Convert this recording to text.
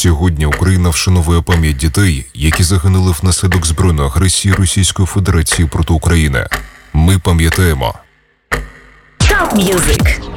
Сьогодні Україна вшановує пам'ять дітей, які загинули внаслідок збройної агресії Російської Федерації проти України. Ми пам'ятаємо. Top Music.